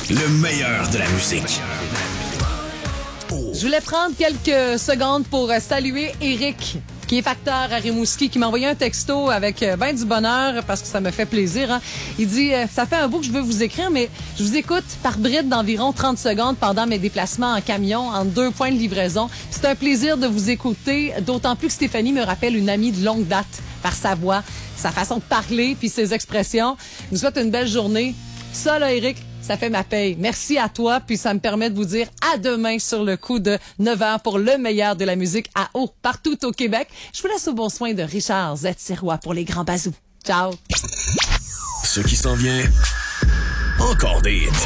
Le meilleur de la musique. Je voulais prendre quelques secondes pour saluer Eric, qui est facteur à Rimouski, qui m'a envoyé un texto avec ben du bonheur parce que ça me fait plaisir. Hein. Il dit ça fait un bout que je veux vous écrire, mais je vous écoute par bride d'environ 30 secondes pendant mes déplacements en camion entre 2 points de livraison. C'est un plaisir de vous écouter, d'autant plus que Stéphanie me rappelle une amie de longue date par sa voix, sa façon de parler puis ses expressions. Je vous souhaite une belle journée. Ça là, Eric, ça fait ma paye. Merci à toi, puis ça me permet de vous dire à demain sur le coup de 9h pour le meilleur de la musique à eau partout au Québec. Je vous laisse au bon soin de Richard Z-Sirois pour les grands bazous. Ciao! Ce qui s'en vient, encore des hits.